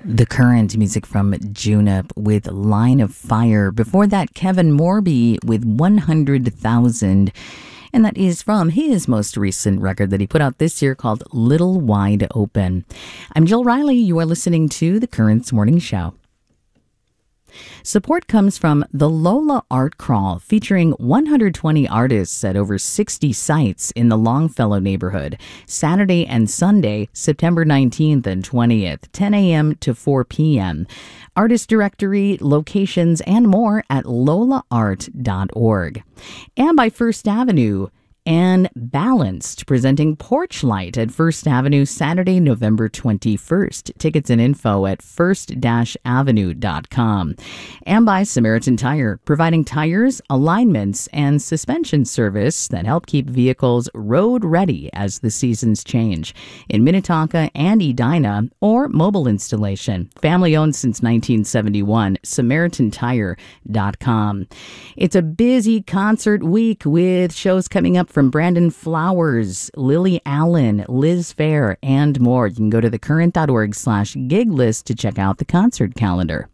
The Current, music from Junip with Line of Fire. Before that, Kevin Morby with 100,000. And that is from his most recent record that he put out this year called Little Wide Open. I'm Jill Riley. You are listening to The Current's Morning Show. Support comes from the Lola Art Crawl, featuring 120 artists at over 60 sites in the Longfellow neighborhood, Saturday and Sunday, September 19th and 20th, 10 a.m. to 4 p.m. Artist directory, locations, and more at lolaart.org. And by First Avenue and Balanced, presenting Porch Light at First Avenue Saturday, November 21st. Tickets and info at first-avenue.com. And by Samaritan Tire, providing tires, alignments, and suspension service that help keep vehicles road ready as the seasons change. In Minnetonka and Edina, or mobile installation. Family owned since 1971, SamaritanTire.com. It's a busy concert week with shows coming up from Brandon Flowers, Lily Allen, Liz Fair, and more. You can go to thecurrent.org/gig list to check out the concert calendar.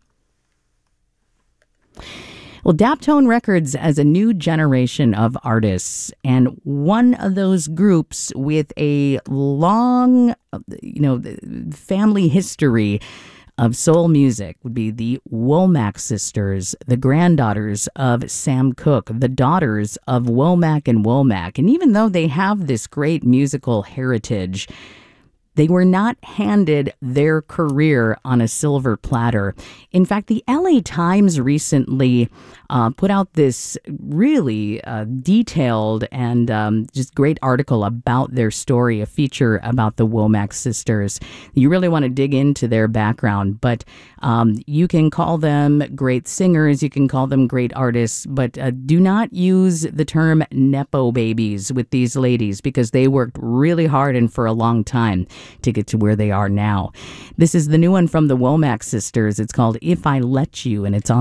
Well, Daptone Records as a new generation of artists, and one of those groups with a long, family history of soul music would be the Womack sisters, the granddaughters of Sam Cooke, the daughters of Womack and Womack. And even though they have this great musical heritage, they were not handed their career on a silver platter. In fact, the LA Times recently put out this really detailed and just great article about their story, a feature about the Womack sisters. You really want to dig into their background, but you can call them great singers, you can call them great artists, but do not use the term Nepo babies with these ladies, because they worked really hard and for a long time to get to where they are now. This is the new one from the Womack sisters. It's called If I Let You, and it's on